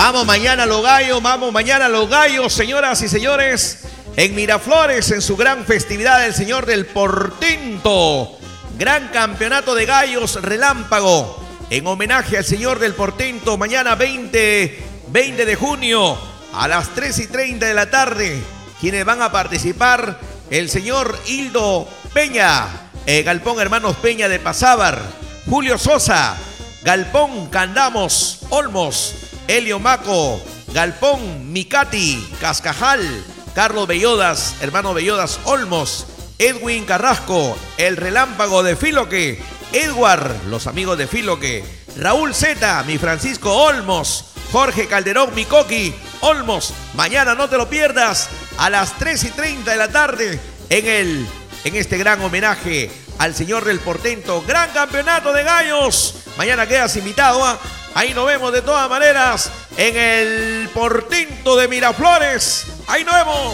Vamos mañana los gallos, señoras y señores, en Miraflores, en su gran festividad del Señor del Portento. Gran campeonato de gallos relámpago, en homenaje al Señor del Portento, mañana 20 de junio, a las 3:30 de la tarde. Quienes van a participar, el señor Hildo Peña, Galpón Hermanos Peña de Pasábar, Julio Sosa, Galpón Candamos, Olmos, Helio Maco, Galpón Micati, Cascajal, Carlos Bellodas, hermano Bellodas, Olmos, Edwin Carrasco, el Relámpago de Filoque, Edward, los amigos de Filoque, Raúl Zeta, mi Francisco Olmos, Jorge Calderón, mi Coqui, Olmos. Mañana no te lo pierdas, a las 3:30 de la tarde, en este gran homenaje al Señor del Portento. Gran campeonato de gallos. Mañana quedas invitado, ¿eh? Ahí nos vemos de todas maneras en el Portento de Miraflores. Ahí nos vemos.